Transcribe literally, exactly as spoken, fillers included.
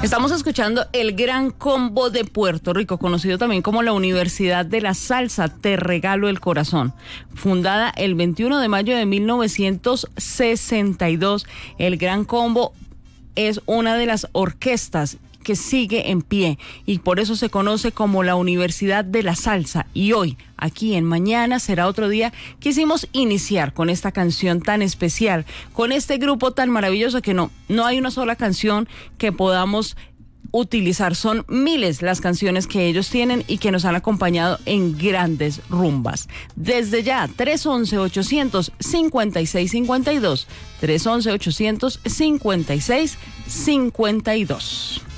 Estamos escuchando el Gran Combo de Puerto Rico, conocido también como la Universidad de la Salsa, Te Regalo el Corazón. Fundada el veintiuno de mayo de mil novecientos sesenta y dos, el Gran Combo es una de las orquestas que sigue en pie y por eso se conoce como la Universidad de la Salsa. Y hoy, aquí en Mañana Será Otro Día, quisimos iniciar con esta canción tan especial, con este grupo tan maravilloso que no, no hay una sola canción que podamos utilizar. Son miles las canciones que ellos tienen y que nos han acompañado en grandes rumbas. Desde ya, tres once, ochocientos cincuenta y seis cincuenta y dos, tres once, ochocientos cincuenta y seis cincuenta y dos.